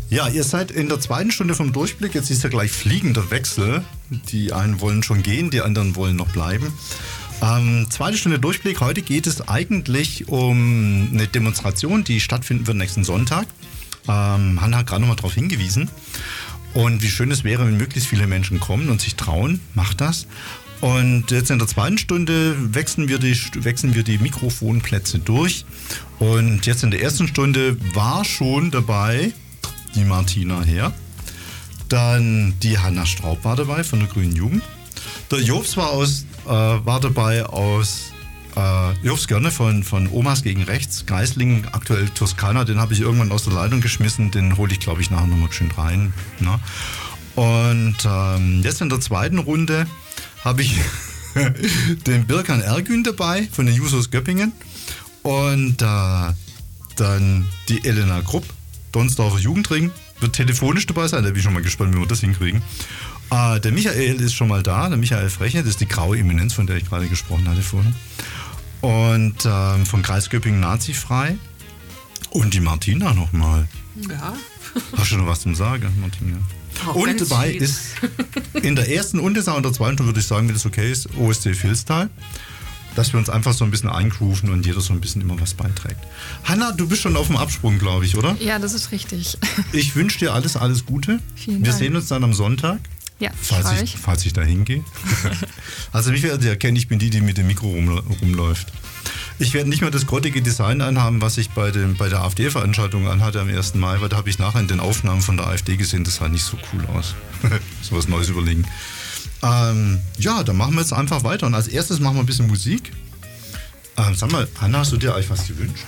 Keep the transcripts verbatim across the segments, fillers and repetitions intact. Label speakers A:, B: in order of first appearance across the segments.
A: Ja, ihr seid in der zweiten Stunde vom Durchblick. Jetzt ist ja gleich fliegender Wechsel. Die einen wollen schon gehen, die anderen wollen noch bleiben. Ähm, zweite Stunde Durchblick. Heute geht es eigentlich um eine Demonstration, die stattfinden wird nächsten Sonntag. Ähm, Hanna hat gerade nochmal darauf hingewiesen. Und wie schön es wäre, wenn möglichst viele Menschen kommen und sich trauen. Macht das. Und jetzt in der zweiten Stunde wechseln wir die, wechseln wir die Mikrofonplätze durch. Und jetzt in der ersten Stunde war schon dabei die Martina Herr. Dann die Hanna Straub war dabei von der Grünen Jugend. Der Jobs war, aus, äh, war dabei aus äh, Jobs Görne von, von Omas gegen Rechts. Geislingen, aktuell Toskana, den habe ich irgendwann aus der Leitung geschmissen. Den hole ich, glaube ich, nachher nochmal schön rein. Ne? Und ähm, jetzt in der zweiten Runde habe ich den Birkan Ergün dabei von den Jusos Göppingen. Und äh, dann die Elena Krupp, Donsdorfer Jugendring, wird telefonisch dabei sein. Da bin ich schon mal gespannt, wie wir das hinkriegen. Äh, der Michael ist schon mal da, der Michael Freche, das ist die graue Eminenz, von der ich gerade gesprochen hatte vorhin. Und äh, vom Kreis Göppingen Nazifrei. Und die Martina nochmal.
B: Ja.
A: Hast du noch was zum Sagen, Martina?
B: Auch
A: und dabei
B: viel.
A: ist in der ersten und in der zweiten Stunde, würde ich sagen, wenn das okay ist, O S C Vilstal. Dass wir uns einfach so ein bisschen eingrooven und jeder so ein bisschen immer was beiträgt. Hanna, du bist schon auf dem Absprung, glaube ich, oder?
C: Ja, das ist richtig.
A: Ich wünsche dir alles, alles Gute.
C: Vielen
A: wir
C: Dank.
A: sehen uns dann am Sonntag.
C: Ja,
A: falls ich,
C: ich.
A: falls ich da hingehe. Also mich werdet ihr erkennen, ich bin die, die mit dem Mikro rum, rumläuft. Ich werde nicht mehr das grottige Design anhaben, was ich bei, dem, bei der AfD-Veranstaltung anhatte am ersten Mai, weil da habe ich nachher in den Aufnahmen von der AfD gesehen, das sah nicht so cool aus. So was Neues überlegen. Ähm, ja, dann machen wir jetzt einfach weiter. Und als erstes machen wir ein bisschen Musik. Ähm, sag mal, Hanna, hast du dir eigentlich was gewünscht?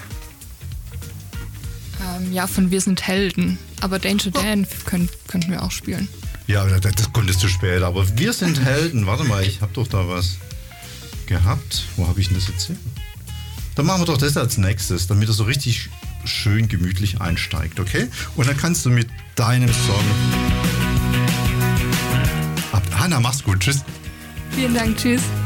C: Ähm, ja, von Wir sind Helden. Aber Danger Dan können, könnten wir auch spielen.
A: Ja, das, das kommt jetzt zu spät. Aber Wir sind Helden. Warte mal, ich habe doch da was gehabt. Wo habe ich denn das jetzt her? Dann machen wir doch das als nächstes, damit er so richtig schön gemütlich einsteigt, okay? Und dann kannst du mit deinem Song... Ab Hanna, mach's gut. Tschüss.
C: Vielen Dank. Tschüss.